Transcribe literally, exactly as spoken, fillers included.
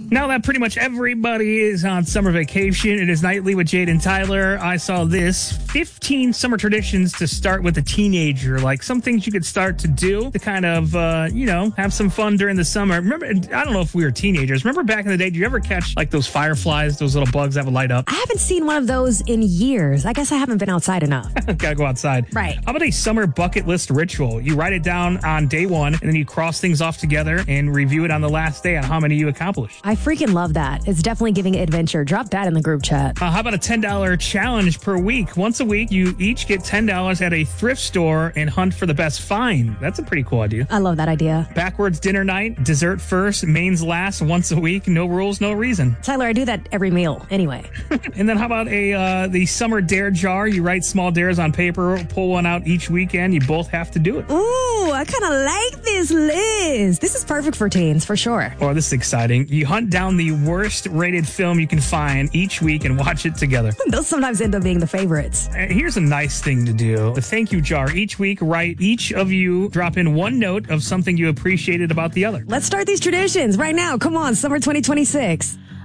Now that pretty much everybody is on summer vacation, it is Nightly with Jade and Tyler. I saw this fifteen summer traditions to start with a teenager, like some things you could start to do to kind of, uh, you know, have some fun during the summer. Remember, I don't know if we were teenagers. Remember back in the day, did you ever catch like those fireflies, those little bugs that would light up? I haven't seen one of those in years. I guess I haven't been outside enough. Gotta go outside. Right. How about a summer bucket list ritual? You write it down on day one, and then you cross things off together and review it on the last day on how many you accomplished. I freaking love that. It's definitely giving it adventure. Drop that in the group chat. Uh, how about a ten dollars challenge per week? Once a week, you each get ten dollars at a thrift store and hunt for the best find. That's a pretty cool idea. I love that idea. Backwards dinner night, dessert first, mains last, once a week. No rules, no reason. Tyler, I do that every meal anyway. And then how about a uh, the summer dare jar? You write small dares on paper, pull one out each weekend. You both have to do it. Ooh, I kind of like this list. This is perfect for teens, for sure. Oh, this is exciting. You hunt down the worst rated film you can find each week and watch it together. Those sometimes end up being the favorites. And here's a nice thing to do. The thank you jar. Each week, write each of you, drop in one note of something you appreciated about the other. Let's start these traditions right now. Come on, summer twenty twenty-six.